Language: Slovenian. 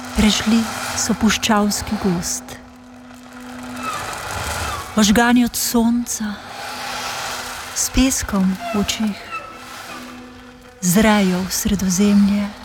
Prešli so puščavski gozd. Ožgani od sonca, s peskom v očeh, zrajo v Sredozemlje.